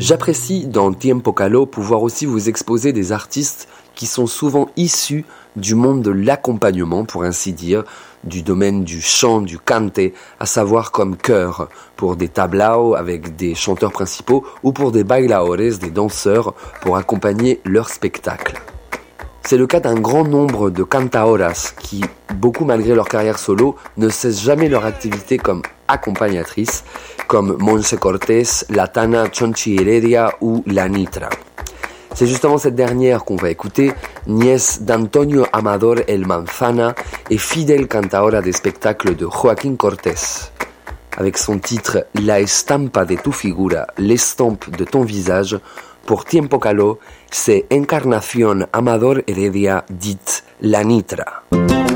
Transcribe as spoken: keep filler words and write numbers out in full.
J'apprécie dans Tiempo Caló pouvoir aussi vous exposer des artistes qui sont souvent issus du monde de l'accompagnement, pour ainsi dire, du domaine du chant, du cante, à savoir comme chœur, pour des tablaos avec des chanteurs principaux ou pour des bailaores, des danseurs, pour accompagner leur spectacle. C'est le cas d'un grand nombre de cantaoras qui, beaucoup malgré leur carrière solo, ne cessent jamais leur activité comme accompagnatrices, comme Monse Cortés, La Tana Chonchi Heredia ou La Nitra. C'est justement cette dernière qu'on va écouter, nièce d'Antonio Amador El Manzana et fidèle cantaora des spectacles de Joaquín Cortés. Avec son titre La estampa de tu figura, l'estampe de ton visage, pour Tiempo Caló, c'est Encarnación Amador Heredia dite La Nitra.